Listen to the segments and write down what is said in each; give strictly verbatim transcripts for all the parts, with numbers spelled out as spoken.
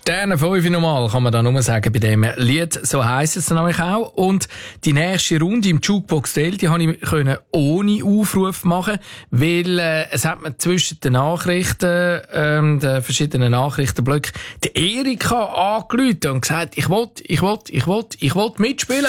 Sterne fünf nochmal, kann man da nur sagen, bei dem Lied. So heisst es dann nämlich auch. Und die nächste Runde im Jukebox Daily, die konnte ich können ohne Aufruf machen, weil äh, es hat mir zwischen den Nachrichten, ähm, den verschiedenen Nachrichtenblöcken, die Erika angerufen und gesagt, ich will, ich will, ich will, ich will mitspielen.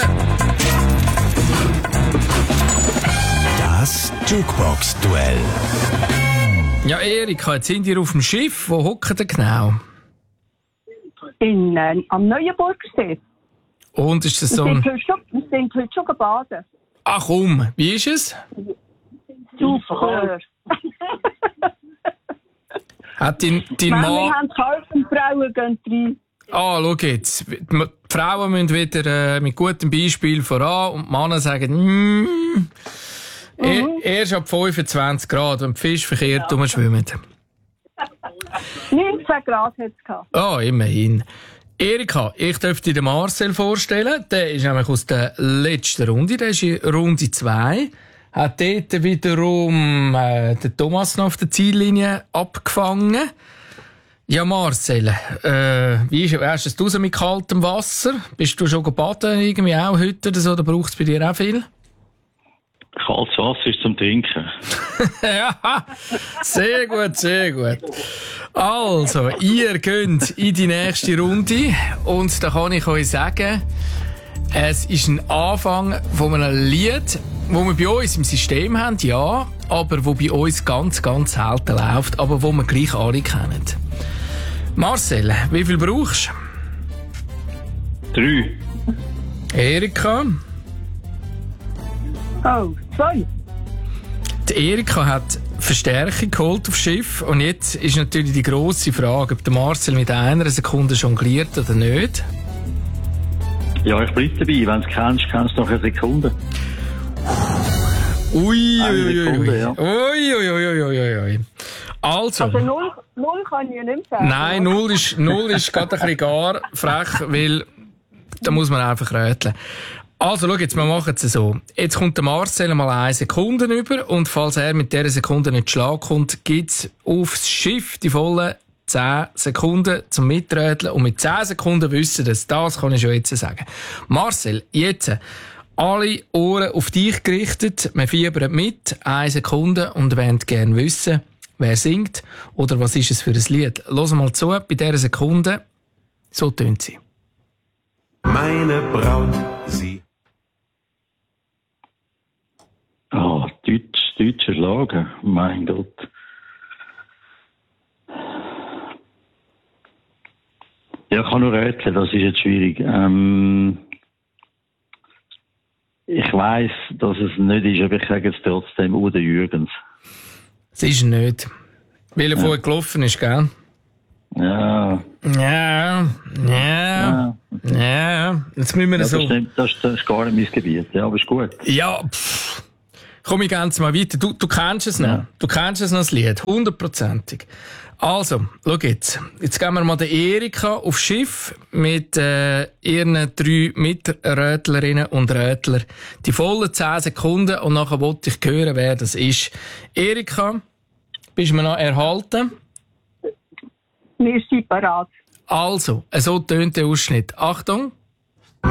Das Jukebox-Duell. Ja, Erika, jetzt sind ihr auf dem Schiff. Wo hocken ihr genau? In, äh, am Neuenburgsee. Und ist das so Wir ein... sind heute schon, wir sind heute schon gebaden. Ach komm, wie ist es? Super. Hat dein, dein Mann, Mann... wir haben geholfen, Frauen gehen rein. Ah, schau jetzt. Die Frauen müssen wieder äh, mit gutem Beispiel voran und die Männer sagen, mm, er, erst ab fünfundzwanzig Grad, wenn die Fische verkehrt ja. schwimmen. neunzehn Grad hat es gehabt. Ah, immerhin. Erika, ich darf dir den Marcel vorstellen. Der ist nämlich aus der letzten Runde. Der ist in Runde zwei. Hat dort wiederum äh, den Thomas noch auf der Ziellinie abgefangen. Ja, Marcel, äh, wie ist, hast du es raus mit kaltem Wasser? Bist du schon baden irgendwie auch heute oder so? Da braucht es bei dir auch viel? Kaltes Wasser ist zum Trinken. Ja, sehr gut, sehr gut. Also, ihr geht in die nächste Runde und da kann ich euch sagen, es ist ein Anfang von einem Lied, wo wir bei uns im System haben, ja, aber wo bei uns ganz, ganz selten läuft, aber wo wir gleich alle kennen. Marcel, wie viel brauchst du? Drei. Erika? Oh, zwei. Die Erika hat Verstärkung geholt aufs Schiff und jetzt ist natürlich die grosse Frage, ob der Marcel mit einer Sekunde jongliert oder nicht. Ja, ich bleibe dabei. Wenn du es kennst, kennst du noch eine Sekunde. Ui, eine ui, Sekunde, ui, ja. ui, ui, ui, ui, ui. Also. Also null, null kann ich ja nicht mehr sagen. Nein, null ist, null ist gerade ein bisschen gar frech, weil da muss man einfach rätseln. Also, schau jetzt, wir machen es so. Jetzt kommt der Marcel mal eine Sekunde über und falls er mit dieser Sekunde nicht Schlag kommt, gibt's aufs Schiff die vollen zehn Sekunden zum Miträteln und mit zehn Sekunden wissen das. Das kann ich schon jetzt sagen. Marcel, jetzt alle Ohren auf dich gerichtet. Wir fiebern mit. Eine Sekunde und wollen gerne wissen, wer singt oder was ist es für ein Lied. Los mal zu, bei dieser Sekunde. So tönt sie. Meine Braut, sie... Ah, oh, Deutsch, deutscher Schlager. Mein Gott. Ja, ich kann nur rätseln, das ist jetzt schwierig. Ähm, ich weiss, dass es nicht ist, aber ich sage jetzt trotzdem Udo Jürgens. Es ist nicht. Weil er ja. vorher gelaufen ist, gell? Ja. Ja, ja, ja. ja. Jetzt müssen wir ja, so... Das, stimmt, das, das ist gar nicht mein Gebiet, ja, aber ist gut. Ja, pff. Komm ich ganz mal weiter. Du, du kennst es noch. Ja. Du kennst es noch, das Lied. Hundertprozentig. Also, schau jetzt. Jetzt gehen wir mal der Erika aufs Schiff mit äh, ihren drei Miträtlerinnen und Rätler. Die vollen zehn Sekunden und nachher wollte ich hören, wer das ist. Erika, bist du mir noch erhalten? Wir sind parat. Also, so tönt der Ausschnitt. Achtung.